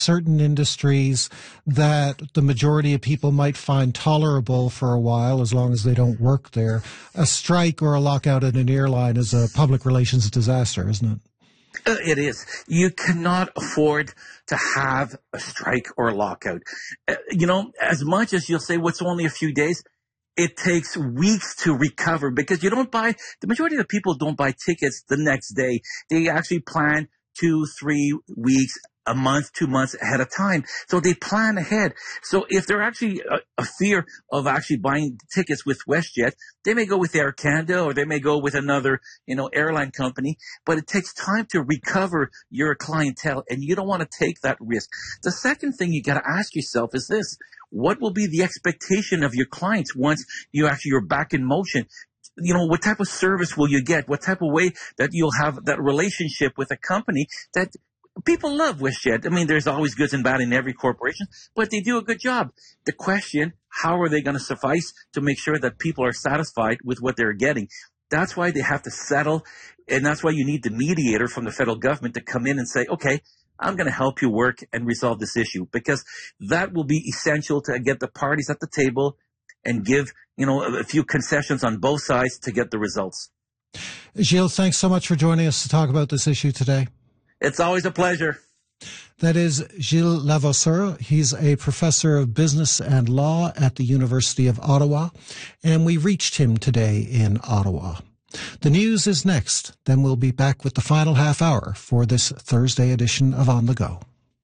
certain industries that the majority of people might find tolerable for a while as long as they don't work there. A strike or a lockout at an airline is a public relations disaster, isn't it? It is. You cannot afford to have a strike or a lockout. As much as you'll say, well, it's only a few days, it takes weeks to recover because the majority of the people don't buy tickets the next day. They actually plan 2-3 weeks, a month, 2 months ahead of time. So they plan ahead. So if they're actually a fear of actually buying tickets with WestJet, they may go with Air Canada or they may go with another, airline company, but it takes time to recover your clientele and you don't want to take that risk. The second thing you got to ask yourself is this: what will be the expectation of your clients once you're back in motion? What type of service will you get? What type of way that you'll have that relationship with a company that people love WestJet. I mean, there's always good and bad in every corporation, but they do a good job. The question, how are they going to suffice to make sure that people are satisfied with what they're getting? That's why they have to settle, and that's why you need the mediator from the federal government to come in and say, okay, I'm going to help you work and resolve this issue, because that will be essential to get the parties at the table and give, a few concessions on both sides to get the results. Gilles, thanks so much for joining us to talk about this issue today. It's always a pleasure. That is Gilles Lavasseur. He's a professor of business and law at the University of Ottawa, and we reached him today in Ottawa. The news is next. Then we'll be back with the final half hour for this Thursday edition of On the Go.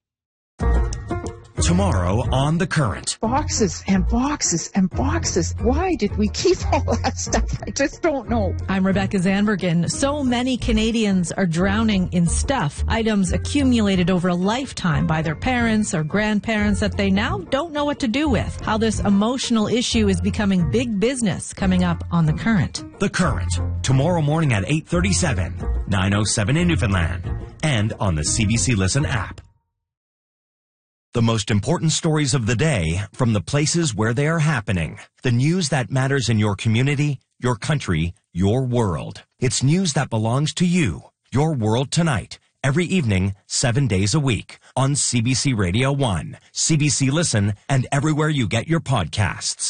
Tomorrow on The Current. Boxes and boxes and boxes. Why did we keep all that stuff? I just don't know. I'm Rebecca Zanbergen. So many Canadians are drowning in stuff, items accumulated over a lifetime by their parents or grandparents that they now don't know what to do with. How this emotional issue is becoming big business, coming up on The Current. The Current, tomorrow morning at 8:37, 9:07 in Newfoundland, and on the CBC Listen app. The most important stories of the day from the places where they are happening. The news that matters in your community, your country, your world. It's news that belongs to you. Your World Tonight. Every evening, 7 days a week. On CBC Radio 1, CBC Listen, and everywhere you get your podcasts.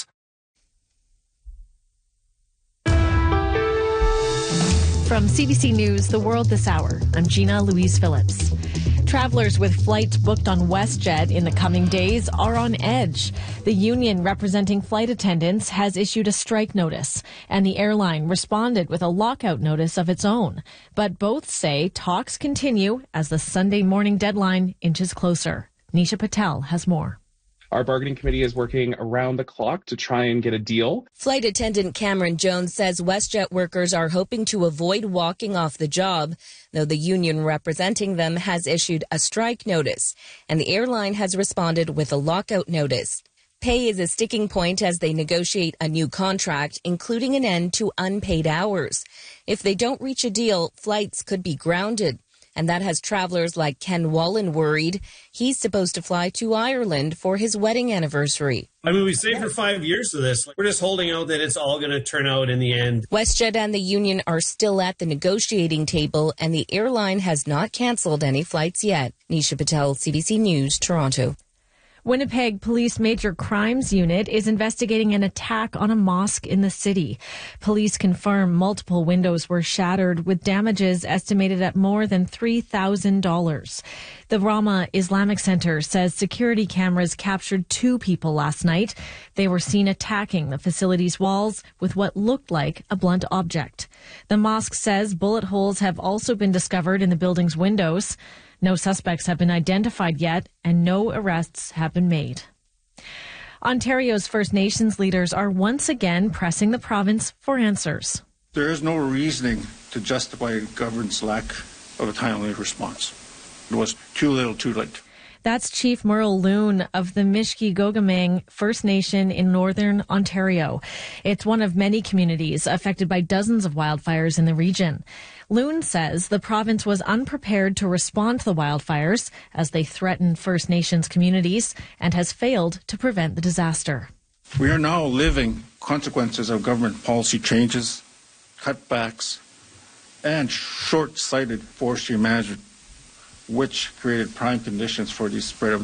From CBC News, The World This Hour, I'm Gina Louise Phillips. Travelers with flights booked on WestJet in the coming days are on edge. The union representing flight attendants has issued a strike notice, and the airline responded with a lockout notice of its own. But both say talks continue as the Sunday morning deadline inches closer. Nisha Patel has more. Our bargaining committee is working around the clock to try and get a deal. Flight attendant Cameron Jones says WestJet workers are hoping to avoid walking off the job, though the union representing them has issued a strike notice, and the airline has responded with a lockout notice. Pay is a sticking point as they negotiate a new contract, including an end to unpaid hours. If they don't reach a deal, flights could be grounded. And that has travelers like Ken Wallen worried. He's supposed to fly to Ireland for his wedding anniversary. I mean, we saved for 5 years of this. We're just holding out that it's all going to turn out in the end. WestJet and the union are still at the negotiating table, and the airline has not canceled any flights yet. Nisha Patel, CBC News, Toronto. Winnipeg Police Major Crimes Unit is investigating an attack on a mosque in the city. Police confirm multiple windows were shattered with damages estimated at more than $3,000. The Rama Islamic Center says security cameras captured 2 people last night. They were seen attacking the facility's walls with what looked like a blunt object. The mosque says bullet holes have also been discovered in the building's windows. No suspects have been identified yet, and no arrests have been made. Ontario's First Nations leaders are once again pressing the province for answers. There is no reasoning to justify the government's lack of a timely response. It was too little, too late. That's Chief Merle Loon of the Mishki-Gogamang First Nation in northern Ontario. It's one of many communities affected by dozens of wildfires in the region. Loon says the province was unprepared to respond to the wildfires as they threaten First Nations communities and has failed to prevent the disaster. We are now living consequences of government policy changes, cutbacks, and short-sighted forestry management, which created prime conditions for the spread of